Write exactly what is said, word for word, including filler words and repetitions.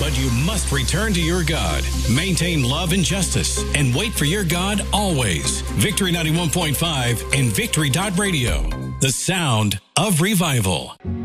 but you must return to your God. Maintain love and justice and wait for your God always. Victory ninety-one point five and Victory dot radio. The sound of revival.